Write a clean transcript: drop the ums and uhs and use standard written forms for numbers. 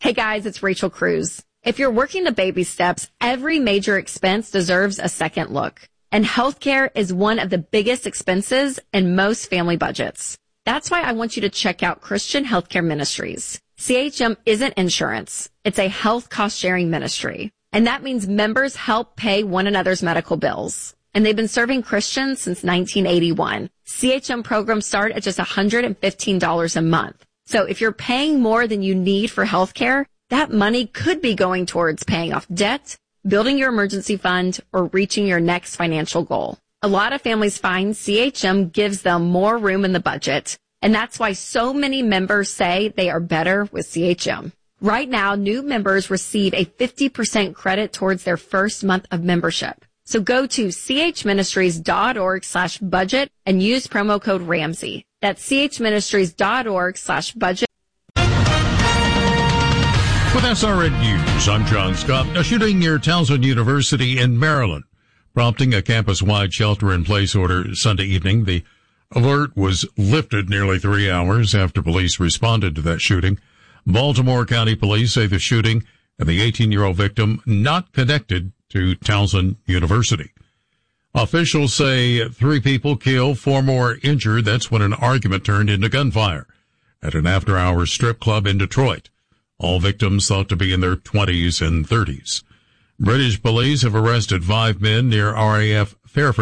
Hey guys, it's Rachel Cruz. If you're working the baby steps, every major expense deserves a second look. And healthcare is one of the biggest expenses in most family budgets. That's why I want you to check out Christian Healthcare Ministries. CHM isn't insurance. It's a health cost-sharing ministry. And that means members help pay one another's medical bills. And they've been serving Christians since 1981. CHM programs start at just $115 a month. So if you're paying more than you need for healthcare, that money could be going towards paying off debt, building your emergency fund, or reaching your next financial goal. A lot of families find CHM gives them more room in the budget, and that's why so many members say they are better with CHM. Right now, new members receive a 50% credit towards their first month of membership. So go to chministries.org/budget and use promo code Ramsey. That's chministries.org/budget. With SRN News, I'm John Scott. A shooting near Towson University in Maryland, prompting a campus-wide shelter-in-place order Sunday evening. The alert was lifted nearly 3 hours after police responded to that shooting. Baltimore County Police say the shooting and the 18-year-old victim not connected to Towson University. Officials say 3 people killed, 4 more injured. That's when an argument turned into gunfire at an after-hours strip club in Detroit. All victims thought to be in their 20s and 30s. British police have arrested 5 men near RAF Fairford